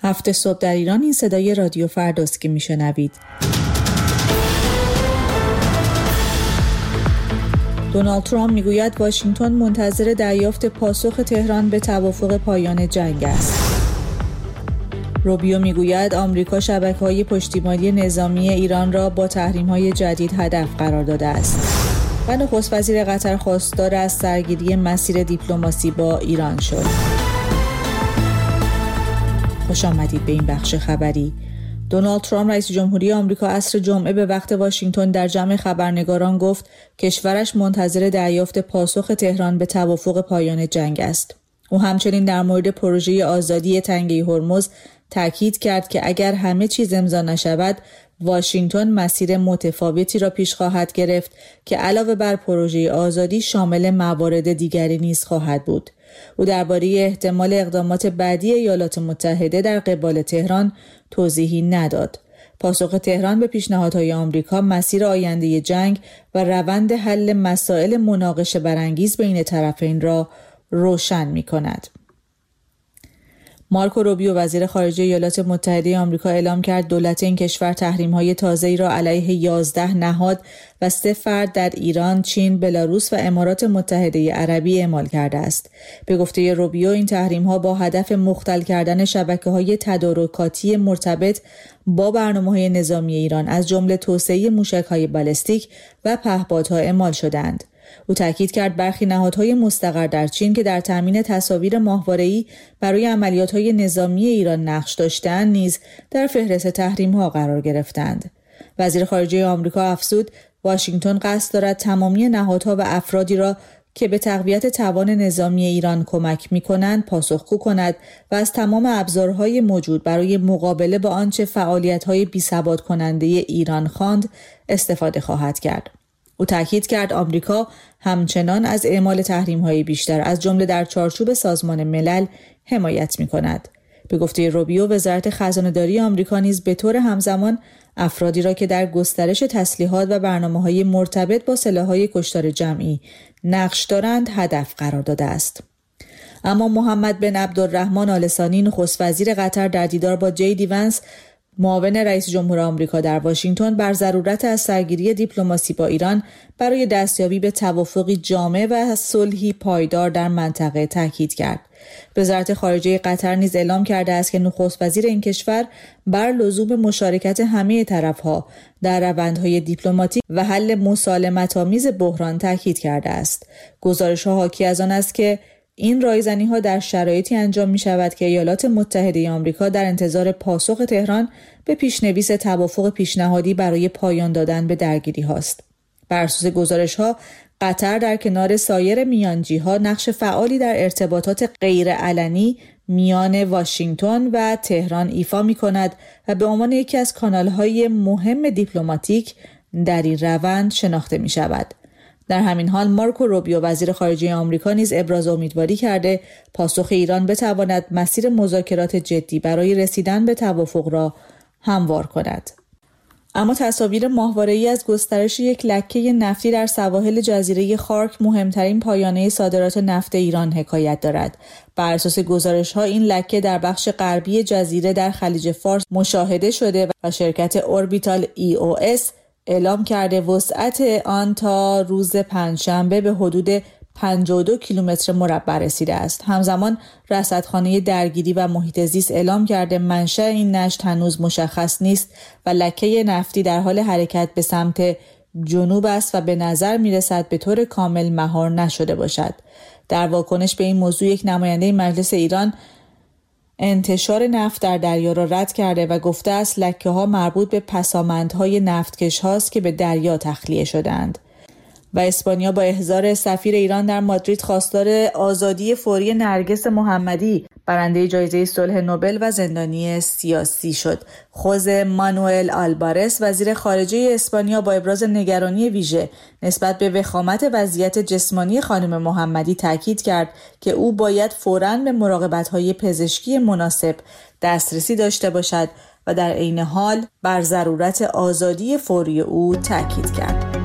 7 صبح در ایران. این صدای رادیو فرداست که میشنوید. دونالد ترامپ میگوید واشنگتن منتظر دریافت پاسخ تهران به توافق پایان جنگ است. روبیو میگوید آمریکا شبکه‌های پشتیبانی نظامی ایران را با تحریم‌های جدید هدف قرار داده است. و نخست وزیر قطر خواستار از سرگیری مسیر دیپلماسی با ایران شد. خوش آمدید به این بخش خبری. دونالد ترامپ رئیس جمهوری آمریکا عصر جمعه به وقت واشنگتن در جمع خبرنگاران گفت کشورش منتظر دریافت پاسخ تهران به توافق پایان جنگ است. او همچنین در مورد پروژه آزادی تنگه هرمز تاکید کرد که اگر همه چیز امضا نشود، واشنگتن مسیر متفاوتی را پیش خواهد گرفت که علاوه بر پروژه آزادی شامل موارد دیگری نیز خواهد بود. او درباره احتمال اقدامات بعدی ایالات متحده در قبال تهران توضیحی نداد. پاسخ تهران به پیشنهادهای آمریکا مسیر آینده جنگ و روند حل مسائل مناقشه برانگیز بین طرفین را روشن می‌کند. مارکو روبیو وزیر خارجه ایالات متحده آمریکا اعلام کرد دولت این کشور تحریم‌های تازه‌ای را علیه 11 نهاد و 3 فرد در ایران، چین، بلاروس و امارات متحده عربی اعمال کرده است. به گفته روبیو این تحریم‌ها با هدف مختل کردن شبکه‌های تدارکاتی مرتبط با برنامه‌های نظامی ایران از جمله توسعه موشک‌های بالستیک و پهپادها اعمال شدند. او تاکید کرد برخی نهادهای مستقر در چین که در تامین تصاویر ماهواره‌ای برای عملیات‌های نظامی ایران نقش داشتند نیز در فهرست تحریم‌ها قرار گرفتند. وزیر خارجه آمریکا افزود واشنگتن قصد دارد تمامی نهادها و افرادی را که به تقویت توان نظامی ایران کمک می‌کنند پاسخگو کند و از تمام ابزارهای موجود برای مقابله با آنچه فعالیت‌های بی‌ثبات کننده ایران خواند استفاده خواهد کرد. او تاکید کرد آمریکا همچنان از اعمال تحریم‌های بیشتر از جمله در چارچوب سازمان ملل حمایت می‌کند. به گفته روبیو وزارت خزانه‌داری آمریکا نیز به طور همزمان افرادی را که در گسترش تسلیحات و برنامه‌های مرتبط با سلاح‌های کشتار جمعی نقش دارند هدف قرار داده است. اما محمد بن عبدالرحمن آل ثانی نخست وزیر قطر در دیدار با جی ونس معاون رئیس جمهور آمریکا در واشنگتن بر ضرورت از سرگیری دیپلماسی با ایران برای دستیابی به توافقی جامع و صلحی پایدار در منطقه تاکید کرد. وزارت خارجه قطر نیز اعلام کرده است که نخست وزیر این کشور بر لزوم مشارکت همه طرف‌ها در روندهای دیپلماتیک و حل مسالمت‌آمیز بحران تاکید کرده است. گزارش‌ها حاکی از آن است که این رایزنی‌ها در شرایطی انجام می‌شود که ایالات متحده آمریکا در انتظار پاسخ تهران به پیشنویس توافق پیشنهادی برای پایان دادن به درگیری هاست. بر اساس گزارش‌ها قطر در کنار سایر میانجی‌ها نقش فعالی در ارتباطات غیرعلنی میان واشنگتن و تهران ایفا می‌کند و به عنوان یکی از کانال‌های مهم دیپلماتیک در این روند شناخته می‌شود. در همین حال مارکو روبیو وزیر خارجه آمریکا نیز ابراز امیدواری کرده پاسخ ایران بتواند مسیر مذاکرات جدی برای رسیدن به توافق را هموار کند. اما تصاویر ماهواره‌ای از گسترش یک لکه نفتی در سواحل جزیره خارک مهمترین پایانه صادرات نفت ایران حکایت دارد. بر اساس گزارش‌ها این لکه در بخش غربی جزیره در خلیج فارس مشاهده شده و شرکت اوربیتال EOS اعلام کرده وسعت آن تا روز پنجشنبه به حدود 52 کیلومتر مربع رسیده است. همزمان رصدخانه درگیری و محیط زیست اعلام کرده منشأ این نشت هنوز مشخص نیست و لکه نفتی در حال حرکت به سمت جنوب است و به نظر می‌رسد به طور کامل مهار نشده باشد. در واکنش به این موضوع یک نماینده مجلس ایران انتشار نفت در دریا را رد کرده و گفته است لکه‌ها مربوط به پسامندهای نفتکش هاست که به دریا تخلیه شدند. و اسپانیا با احضار سفیر ایران در مادرید خواستار آزادی فوری نرگس محمدی برنده جایزه صلح نوبل و زندانی سیاسی شد. خوزه مانوئل آلبارس وزیر خارجه اسپانیا با ابراز نگرانی ویژه نسبت به وخامت وضعیت جسمانی خانم محمدی تاکید کرد که او باید فوراً به مراقبت‌های پزشکی مناسب دسترسی داشته باشد و در عین حال بر ضرورت آزادی فوری او تاکید کرد.